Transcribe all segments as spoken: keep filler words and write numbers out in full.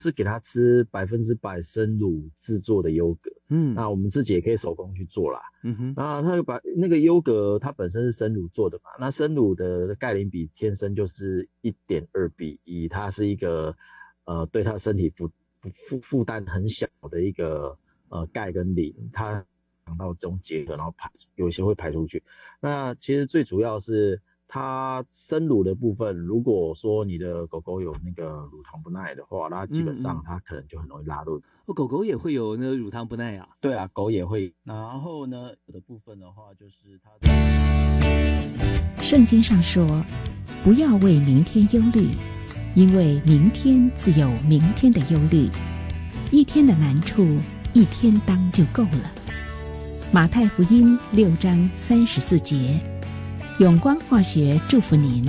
是给它吃百分之百生乳制作的优格， 嗯， 那我们自己也可以手工去做啦。 嗯哼， 那它把那个优格它本身是生乳做的嘛，那生乳的钙磷比天生就是 一点二 比一，它是一个呃对它身体负负负担很小的一个呃钙跟磷，它想到这种结合，然后排有些会排出去。那其实最主要是它生乳的部分，如果说你的狗狗有那个乳糖不耐的话，那基本上它可能就很容易拉肚子。 哦，狗狗也会有那个乳糖不耐啊？ 对啊，狗也会。然后呢，有的部分的话就是它的圣经上说，不要为明天忧虑，因为明天自有明天的忧虑，一天的难处一天当就够了。马太福音六章三十四节，永光化学祝福您。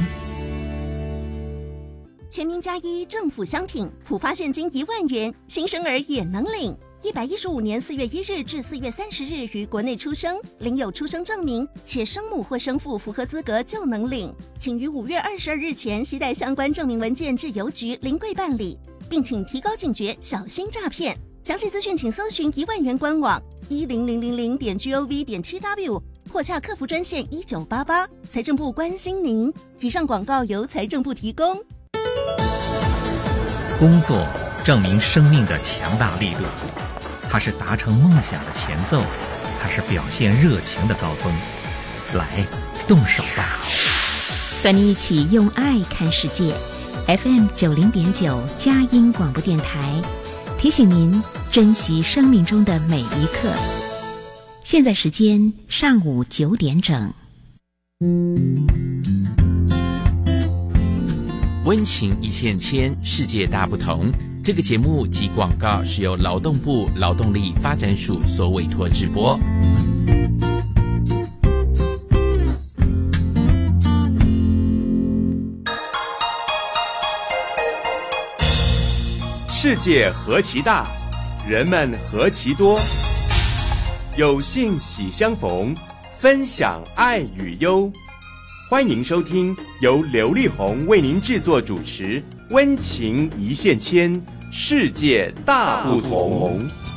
全民加一政府相挺，普发现金一万元，新生儿也能领。一百一十五年四月一日至四月三十日于国内出生，领有出生证明，且生母或生父符合资格就能领。请于五月二十二日前携带相关证明文件至邮局临柜办理，并请提高警觉，小心诈骗。详细资讯请搜寻一万元官网一零零零零点 gov 点 tw 或洽客服专线一九八八。财政部关心您。以上广告由财政部提供。 工作证明生命的强大力度，它是达成梦想的前奏，它是表现热情的高峰。来，动手吧！ 和你一起用爱看世界。F M 九零点九佳音广播电台提醒您珍惜生命中的每一刻。现在时间上午九点整。 温情一线牵，世界大不同。这个节目及广告是由劳动部劳动力发展署所委托制播。 世界何其大，人们何其多。有幸喜相逢，分享爱与忧。欢迎收听由刘力宏为您制作主持《温情一线牵，世界大不同》。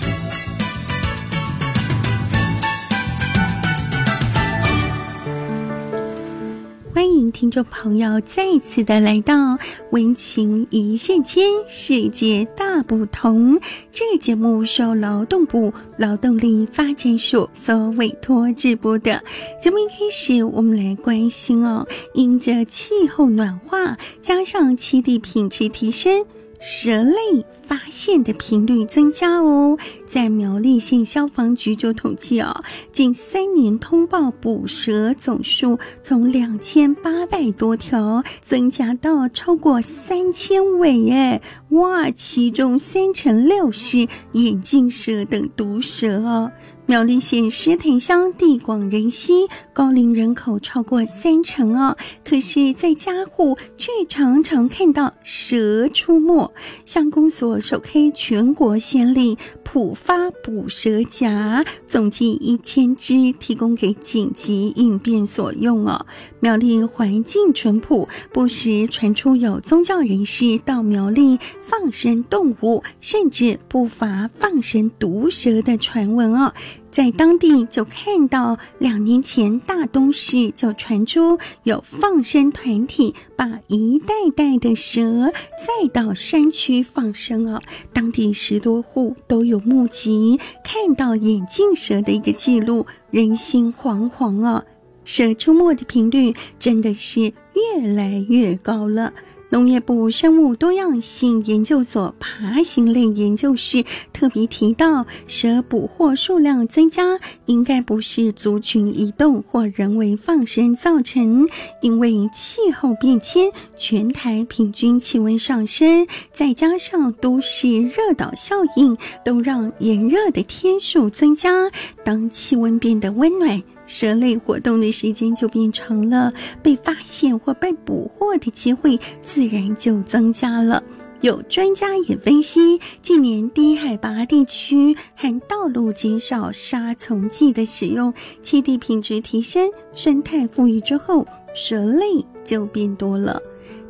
欢迎听众朋友再次的来到温情一线牵，世界大不同。这个节目是由劳动部劳动力发展署所委托制播的。节目一开始我们来关心哦，因着气候暖化加上栖地品质提升，蛇类发现的频率增加哦。在苗栗县消防局就统计哦，近三年通报捕蛇总数从两千八百多条增加到超过三千尾耶！哇，其中三成六是眼镜蛇等毒蛇哦。苗栗县石潭乡地广人稀，高龄人口超过三成哦。可是在家户却常常看到蛇出没，乡公所首开全国先例普发捕蛇夹，总计一千只，提供给紧急应变所用哦。苗栗环境淳朴，不时传出有宗教人士到苗栗放生动物，甚至不乏放生毒蛇的传闻哦。在当地就看到两年前大东市就传出有放生团体把一袋袋的蛇再到山区放生哦，当地十多户都有目击看到眼镜蛇的一个记录，人心惶惶哦。蛇出没的频率真的是越来越高了。农业部生物多样性研究所爬行类研究室特别提到，蛇捕获数量增加应该不是族群移动或人为放生造成，因为气候变迁，全台平均气温上升，再加上都市热岛效应，都让炎热的天数增加。当气温变得温暖，蛇类活动的时间就变长了，被发现或被捕获的机会自然就增加了。有专家也分析，近年低海拔地区和道路减少杀虫剂的使用，栖地品质提升，生态富裕之后，蛇类就变多了。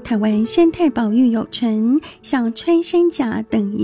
台湾生态保育有成，像穿山甲等